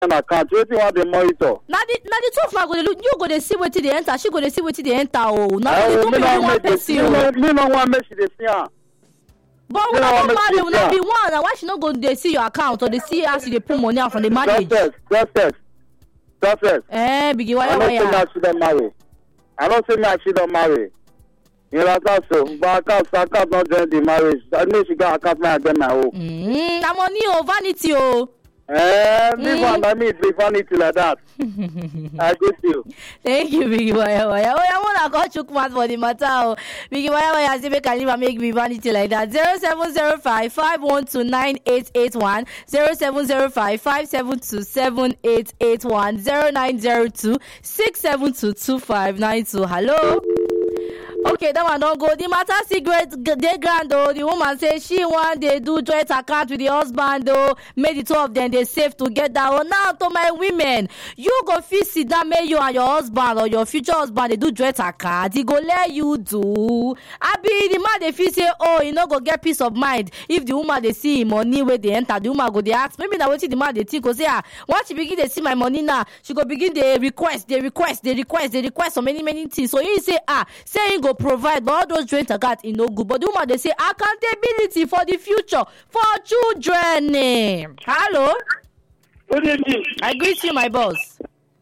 account. Wetin want the monitor? Now the two of go dey look. You go dey see wetin dey enter. She go dey see wetin dey enter. Oh, now the two me people no one make person. me no want make she dey see am. But Me una no no want make marry, she una see be am. one. And why she no go dey see your account or dey see as you dey put money out from the marriage? Success. Biggie, I don't say me why? she don't marry. I don't say me she don't marry. You understand so? But account not join the marriage. I know she got account now again now. Na money o, vanity o. This one I mean be vanity like that. I get you. Thank you, Biggie Waya. Oh, I wanna call Chukmat for the matter. Oh, Biggie Waya say make I leave and make me vanity like that. 0705 512 9881 0705 572 7881 0902 672 2592. Hello. Okay, that one don't go. The matter secret they grand though. The woman say she want they do joint account with the husband though. Make the two of them they safe together. Oh, now to my women, you go fit sit down, make you and your husband or your future husband they do joint account. He go let you do. I be the man they feel say, oh, you know go get peace of mind. If the woman they see money where they enter, the woman go they ask. Maybe now what the man they think go say, once she begin they see my money now, she go begin they request so many things. So he say, saying go provide, but all those joint account is no good. But the woman they say accountability for the future for children. Hello. Good evening. I greet you, my boss.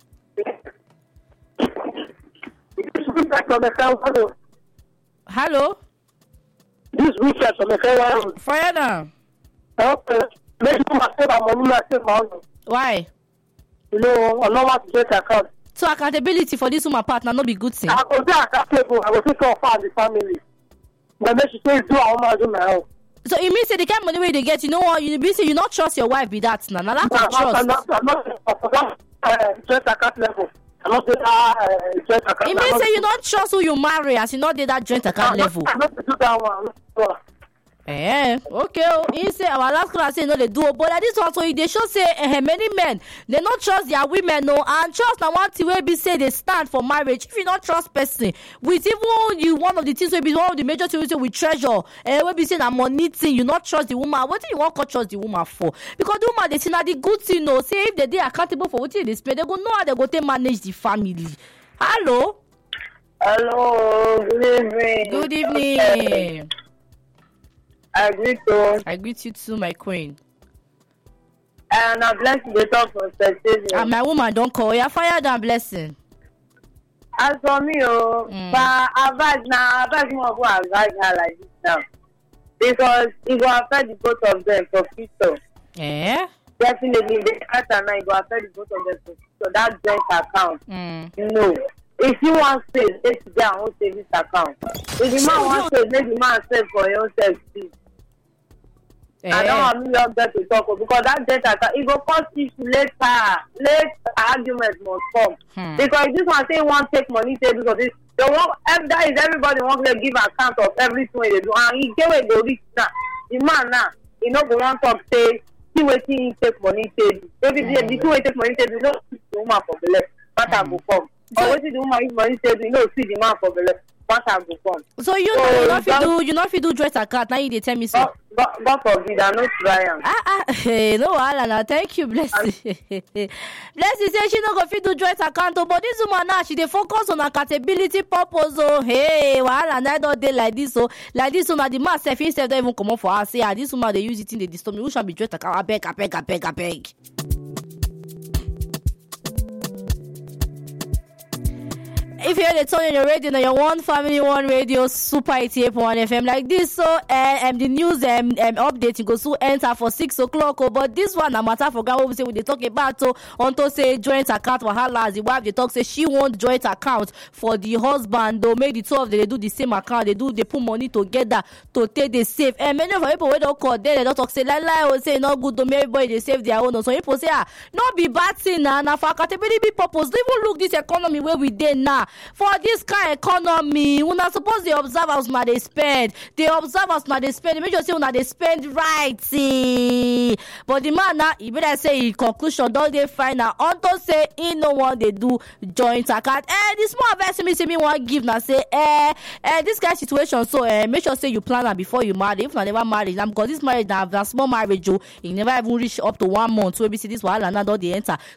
Hello. This research on the fair. Fire now. Okay. Make you save my money, save my money. Why? You know, I know what to get account. So accountability for this woman partner not be good thing. I go there accountable. I go take care of her and the family. But make she say do I want to do my own. So it means that the kind of money where they get, you know what? You be say you not trust your wife be that now. Now that's not trust. I'm not joint account level. I'm not joint account. It means say you don't trust who you marry as you not did that joint account level. I'm not do that one. Okay. He say our last class say no they do, but like this one so they show say many men they not trust their women no, and trust now one thing where be say they stand for marriage. If you not trust person, with even you one of the things will be one of the major things we treasure, we be saying that money thing you not trust the woman. What do you want to trust the woman for? Because the woman they see now the good thing no. Say if they accountable for what they spend, they go know how they go to manage the family. Hello. Good evening. Good evening. I greet you too, my queen. And I'm blessed to talk for Thursday. And my woman don't call you. Fire down blessing. As for me, but advise more who advise her like this now. Because it will affect the both of them for future. Definitely, the answer now it will affect the both of them for future. That joint account. No. If you want to save, let's go and hold savings account. If the man wants to save, let the man save for your own self, please. I don't want me up there to talk because that debt account, it will cost issue later. Late argument must come. Because this one say one take money, say because this, that is everybody wants to give account of everything they do. And he get where go reach now. The man now, he no go want to say, see what he take money, say. Maybe the two way take money, say, you know, the woman for the left, matter will come. Or what the woman if money say, you know, see the man for the left. So you not fit do joint account now you dey tell me so. God forbid, I no try am. No wahala. Thank you, Blessing. Blessing say she no go fit do joint account but this woman now she dey focus on accountability purpose wahala na don dey like this like this woman the man sef himself don even comot for her say this woman dey use it in dey disturb me who shall be joint account abeg. If you're the tone in your radio, now your one family, one radio, Super 88.1 FM like this. So, the news update goes to enter for 6 o'clock. But this one, no matter for what we say, they talk about unto say joint account for her as the wife. They talk say she want joint account for the husband. Though make the two of them they do the same account. They put money together to take the save. And many of people when they call they don't talk say lie say not good. Don't everybody they save their own. So people say not be bad thing now for accountability purpose. They even look this economy where we dey now. For this kind of economy, we not supposed to observe us now they spend. They observe us now they spend. Make sure say now they spend right. But the man now, he better say in conclusion, don't they find now? Unto say he no one they do joint account. This small verse me say me want give now say this kind of situation. So make sure say you plan that before you marry. If you never marry, now because this marriage now small marriage, you never even reach up to 1 month. So we see this while and now don't they enter.